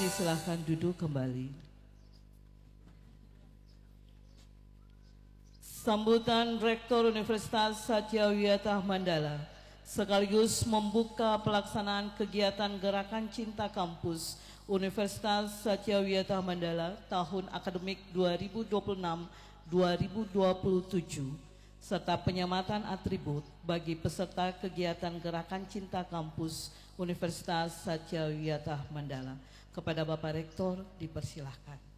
Disilahkan duduk kembali. Sambutan Rektor Universitas Satya Wiyata Mandala sekaligus membuka pelaksanaan kegiatan Gerakan Cinta Kampus Universitas Satya Wiyata Mandala tahun akademik 2026-2027 serta penyematan atribut bagi peserta kegiatan Gerakan Cinta Kampus Universitas Satya Wiyata Mandala. Kepada Bapak Rektor dipersilahkan.